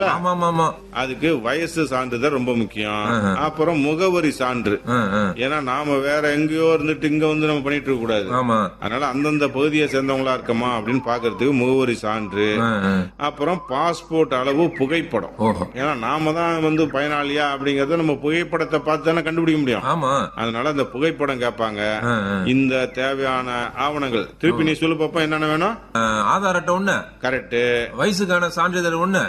ஆமா ஆமா ஆமா. அதுக்கு வயசு சான்றிதழ் ரொம்ப முக்கியம். அப்புறம் முகவரி சான்று. ஏன்னா நாம வேற எங்கேயோ இருந்துட்டு இங்க வந்து நம்ம பண்ணிட்டு இருக்க கூடாது. ஆமா. அதனால அந்தந்த பகுதியை சேர்ந்தவங்களா இருக்கமா அப்படின்னு பாக்குறதுக்கு முகவரி சான்று. அப்புறம் பாஸ்போர்ட் அளவு புகைப்படம். ஏன்னா நாம தான் வந்து பயனாளியா அப்படிங்கறத நம்ம புகைப்படத்தை பார்த்து தானே கண்டுபிடிக்க முடியும். ஆமா. அதனால அந்த புகைப்படம் கேட்பாங்க. இந்த தேவையான ஆவணங்கள் திருப்பி நீ சொல்லு பாப்பா என்னென்ன வேணும்? ஆதார் அட்டை ஒண்ணு. கரெக்ட். வயசுக்கான சான்றிதழ் ஒண்ணு.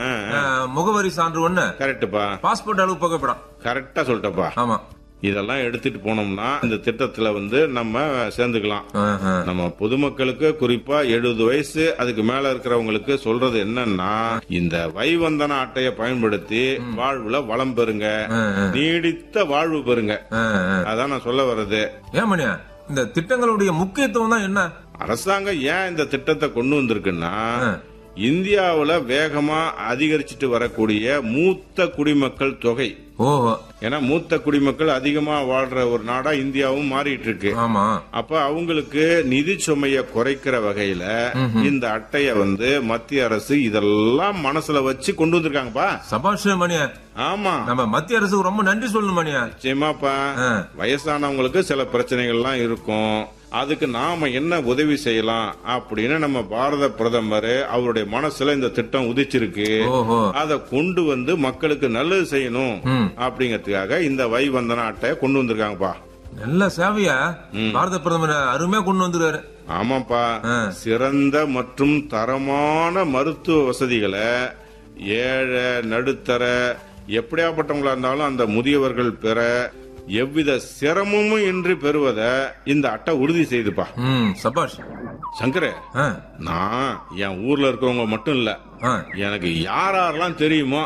முகவரி சான்று ஒண்ணு. கரெக்ட்பா. பாஸ்போர்ட் அளவு புகைப்படம். கரெக்டா சொல்லிட்டப்பா. ஆமா. இதெல்லாம் எடுத்துட்டு போனோம்னா இந்த திட்டத்துல வந்து நம்ம சேர்ந்துக்கலாம். நம்ம பொதுமக்களுக்கு குறிப்பா 70 வயசு அதுக்கு மேல இருக்கிறவங்களுக்கு சொல்றது என்னன்னா, இந்த வைவந்தன அட்டையை பயன்படுத்தி வாழ்வுல வளம் பெறுங்க, நீடித்த வாழ்வு பெறுங்க. அதான் நான் சொல்ல வர்றது. ஏமணியா இந்த திட்டங்களுடைய முக்கியத்துவம் தான் என்ன? அரசாங்கம் ஏன் இந்த திட்டத்தை கொண்டு வந்திருக்குன்னா, இந்தியாவுல வேகமா அதிகரிச்சுட்டு வரக்கூடிய மூத்த குடிமக்கள் தொகை. ஏன்னா மூத்த குடிமக்கள் அதிகமா வாழ்ற ஒரு நாடா இந்தியாவும் மாறிட்டு இருக்கு. ஆமா. அப்ப அவங்களுக்கு நிதி சுமைய குறைக்கிற வகையில இந்த அட்டைய வந்து மத்திய அரசு இதெல்லாம் மனசுல வச்சு கொண்டு வந்திருக்காங்கப்பா. சபாஷ் மணியா. ஆமா. நம்ம மத்திய அரசுக்கு ரொம்ப நன்றி சொல்லணும் மணியா. நிச்சயமாப்பா. வயசானவங்களுக்கு சில பிரச்சனைகள்லாம் இருக்கும். அதுக்கு நாம என்ன உதவி செய்யலாம் அப்படின்னு நம்ம பாரத பிரதமர் அவருடைய மனசுல இந்த திட்டம் உதிச்சிருக்கு. அதை கொண்டு வந்து மக்களுக்கு நல்லது செய்யணும் அப்படிங்கறதுக்காக இந்த வைவந்தன அட்டை கொண்டு வந்திருக்காங்கப்பா. நல்ல சேவையா பாரத பிரதமர் அருமையா கொண்டு வந்துருக்காரு. ஆமாப்பா. சிறந்த மற்றும் தரமான மருத்துவ வசதிகளை ஏழை நடுத்தர எப்படியாப்பட்டவங்களா இருந்தாலும் அந்த முதியவர்கள் பெற எவ்வித சிரமமும் இன்றி பெறுவத இந்த அட்டை உறுதி செய்துப்பா. சபாஷ் சங்கரே, நான் என் ஊர்ல இருக்கிறவங்க மட்டும் இல்ல, எனக்கு யாரெல்லாம் தெரியுமோ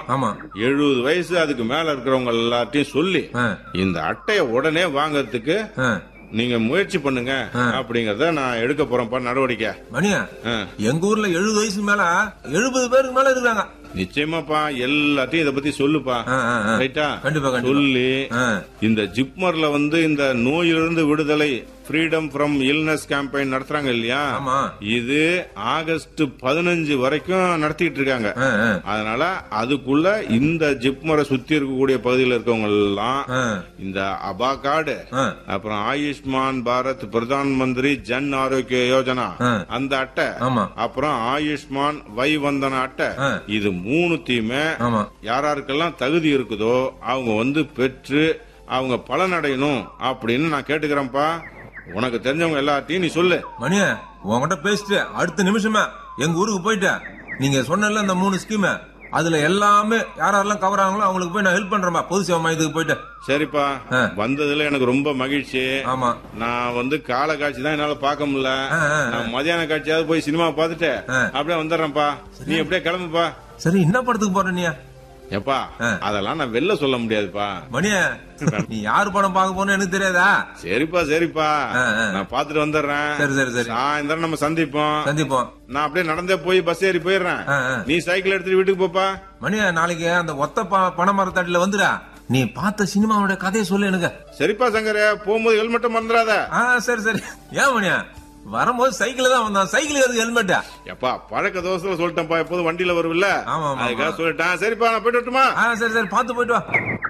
70 வயசு அதுக்கு மேல இருக்கிறவங்க எல்லாத்தையும் சொல்லி இந்த அட்டையை உடனே வாங்கறதுக்கு நீங்க முயற்சி பண்ணுங்க அப்படிங்கறத நான் எடுக்க போறேன்ப்பா நடவடிக்கை. மணியா எங்க ஊர்ல 70 வயசு மேல 70 பேருக்கு மேல இருக்காங்க. நிச்சயமாப்பா. எல்லாத்தையும் இத பத்தி சொல்லுப்பா. ரைட்டா? சொல்லி இந்த ஜிப்மர்ல வந்து இந்த நோயிலிருந்து விடுதலை ஃப்ரீடம் ஃப்ரம் இல்னஸ் கேம்பெயின் நடத்துறாங்க இல்லையா? இது ஆகஸ்ட் 15 வரைக்கும் நடத்திட்டு இருக்காங்க. அதனால அதுக்குள்ள இந்த ஜிப்மரை சுத்தி இருக்கக்கூடிய பகுதியில் இருக்கவங்க எல்லாம் இந்த அபா கார்டு, அப்புறம் ஆயுஷ்மான் பாரத் பிரதான் மந்திரி ஜன் ஆரோக்கிய யோஜனா அந்த அட்டை, அப்புறம் ஆயுஷ்மான் வைவந்தன அட்டை, இது மூணுத்தையுமே யாராருக்கெல்லாம் தகுதி இருக்குதோ அவங்க வந்து பெற்று அவங்க பலனடையணும் அப்படின்னு நான் கேட்டுக்கிறேன்ப்பா. உனக்கு தெரிஞ்சவங்க எல்லாத்தையும் நீ சொல்லு. மணியா உங்ககிட்ட பேசிட்டு அடுத்த நிமிஷமே எங்க ஊருக்கு போயிட்ட நீங்க சொன்ன இந்த 3 ஸ்கீம் அதுல எல்லாமே யாரெல்லாம் கவர் ஆகுங்களோ அவங்களுக்கு போய் நான் ஹெல்ப் பண்றேன். பொது சேவை மையத்துக்கு போயிட்டு. சரிப்பா. வந்ததுல எனக்கு ரொம்ப மகிழ்ச்சி. ஆமா. நான் வந்து காலை காட்சி தான் என்னால பாக்க முடியல. நான் மதியான காட்சியாவது போய் சினிமா பாத்துட்டு அப்படியே வந்துடுறேன்ப்பா. நீ அப்படியே கிளம்புப்பா. சரி, என்ன படத்துக்கு போற நீ? எப்பா அதெல்லாம் நான் வெளில சொல்ல முடியாதுப்பா. மணியா நீ யாரு படம் பாக்க போன எனக்கு தெரியாதா? சரிப்பா சரிப்பா, நான் பாத்துட்டு வந்துடுறேன். சரி சரி சரி. சாயந்தரம் நம்ம சந்திப்போம். நான் அப்படியே நடந்தே போய் பஸ் ஏறி போயிடுறேன். நீ சைக்கிள் எடுத்துட்டு வீட்டுக்கு போப்பா. மணியா நாளைக்கு அந்த ஒத்த பனை மரத்தடியில வந்துடா. நீ பார்த்த சினிமாவோட கதையை சொல்லு எனக்கு. சரிப்பா சங்கர, போகும்போது ஹெல்மெட் மறந்துடாத. சரி சரி. ஏன் மணியா வரும்போது சைக்கிள் தான் வந்தான், சைக்கிள் ஹெல்மெட்டா? எப்பா பழக்க தோசை சொல்லிட்டேன்ப்பா, எப்போதும் வண்டியில வருவில்ல, அதுக்காக சொல்லிட்டேன். சரிப்பா நான் போயிட்டு வரட்டுமா? சரி சரி, பாத்து போயிட்டு வா.